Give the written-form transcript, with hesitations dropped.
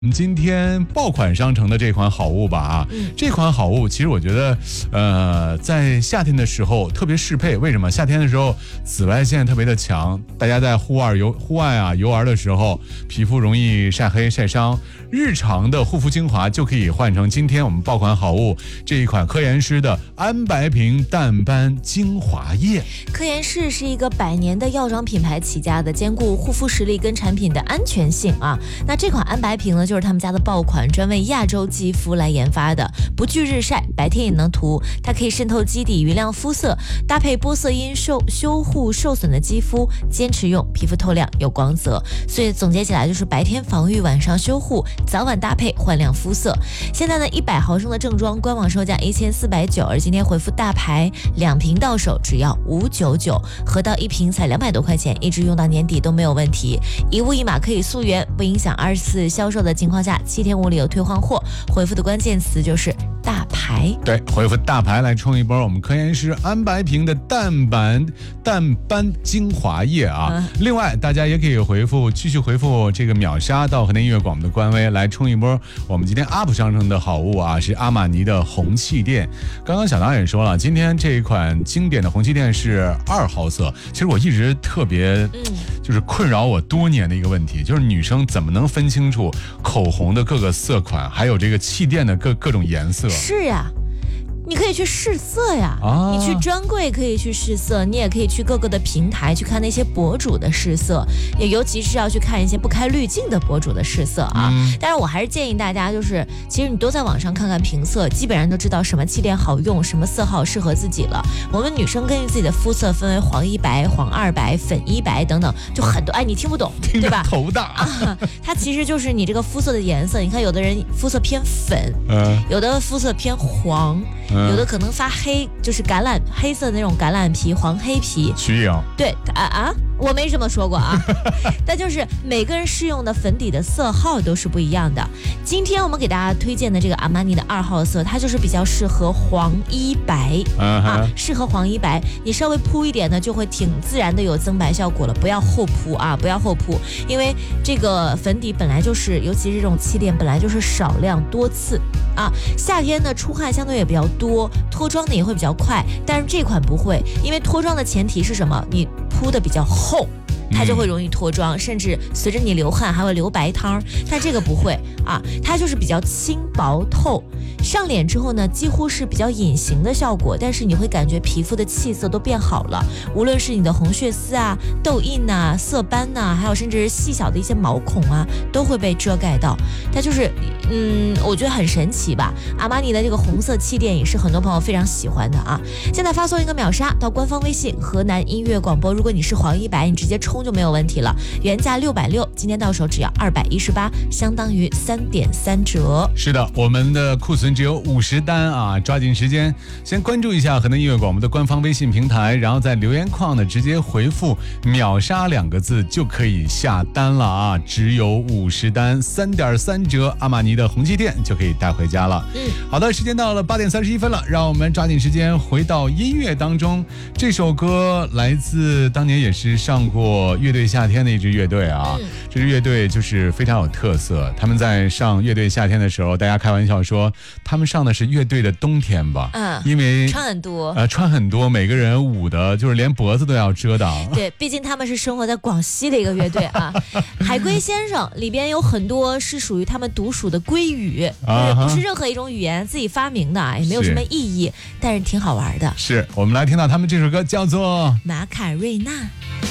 今天爆款商城的这款好物吧这款好物其实我觉得在夏天的时候特别适配。为什么？夏天的时候紫外线特别的强，大家在户外游玩的时候，皮肤容易晒黑晒伤，日常的护肤精华就可以换成今天我们爆款好物这一款科颜氏的安白瓶淡斑精华液。 科颜氏是一个100年的药妆品牌起家的，兼顾护肤实力跟产品的安全性啊。那这款安白瓶呢，就是他们家的爆款，专为亚洲肌肤来研发的，不惧日晒，白天也能涂。它可以渗透肌底，匀亮肤色，搭配玻色因修护受损的肌肤，坚持用，皮肤透亮有光泽。所以总结起来就是白天防御，晚上修护，早晚搭配焕亮肤色。现在呢，100毫升的正装官网售价1490，而今天回复大牌，2瓶到手只要599，合到1瓶才200多块钱，一直用到年底都没有问题。一物一码可以溯源，不影响2次销售的情况下，7天无理由退换货。回复的关键词就是大牌。 对，回复大牌来冲一波我们科颜氏安白瓶的淡斑精华液啊。另外大家也可以继续回复这个秒杀到河南音乐广播的官微来冲一波我们今天 UP 商城的好物啊，是阿玛尼的红气垫。刚刚小导也说了，今天这一款经典的红气垫是2号色。其实我一直特别就是困扰我多年的一个问题，就是女生怎么能分清楚口红的各个色款，还有这个气垫的各种颜色？ 是呀，你可以去试色呀，你去专柜可以去试色，你也可以去各个的平台去看那些博主的试色，也尤其是要去看一些不开滤镜的博主的试色啊。但是我还是建议大家，就是其实你多在网上看看评测，基本上都知道什么气垫好用，什么色号适合自己了。我们女生根据自己的肤色分为黄1白、黄2白、粉1白等等，就很多。哎，你听不懂对吧？ 头大它其实就是你这个肤色的颜色。你看有的人肤色偏粉，有的肤色偏黄，有的可能发黑，就是黑色的那种橄榄皮，黄黑皮。 瞿颖， 对我没这么说过啊。但就是每个人适用的粉底的色号都是不一样的。今天我们给大家推荐的这个阿玛尼的2号色，它就是比较适合黄1白适合黄1白。你稍微铺一点呢，就会挺自然的有增白效果了。不要厚铺啊，不要厚铺，因为这个粉底本来就是，尤其是这种气垫本来就是少量多次啊。夏天呢出汗相对也比较多，脱妆呢也会比较快，但是这款不会，因为脱妆的前提是什么？你铺的比较厚，它就会容易脱妆，甚至随着你流汗还会流白汤。但这个不会啊，它就是比较轻薄透，上脸之后呢，几乎是比较隐形的效果，但是你会感觉皮肤的气色都变好了，无论是你的红血丝啊、痘印啊、色斑啊，还有甚至是细小的一些毛孔啊，都会被遮盖到。它就是我觉得很神奇吧。阿玛尼的这个红色气垫也是很多朋友非常喜欢的啊。现在发送一个秒杀到官方微信河南音乐广播，如果你是黄1白，你直接冲就没有问题了。原价660，今天到手只要218，相当于3.3折。 是的，我们的库存只有50单啊，抓紧时间先关注一下河南音乐广播的官方微信平台，然后在留言框呢直接回复秒杀2个字就可以下单了啊，只有50单，3.3折，阿玛尼的红气垫就可以带回家了。好的，时间到了8点31分了，让我们抓紧时间回到音乐当中。这首歌来自当年也是上过乐队夏天的一支乐队啊，这支乐队就是非常有特色。他们在上乐队夏天的时候，大家开玩笑说他们上的是乐队的冬天吧，因为穿很多，每个人舞的就是连脖子都要遮挡。 对，毕竟他们是生活在广西的一个乐队啊。海龟先生里边有很多是属于他们独属的龟语，不是任何一种语言自己发明的，也没有什么意义，但是挺好玩的。 是，我们来听到他们这首歌叫做马卡瑞娜。